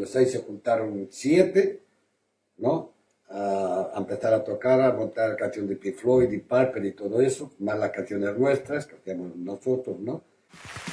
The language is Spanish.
los 6 se juntaron 7, ¿no? A empezar a tocar, a montar canciones de Pink Floyd y Piper y todo eso, más las canciones nuestras que hacíamos nosotros, ¿no?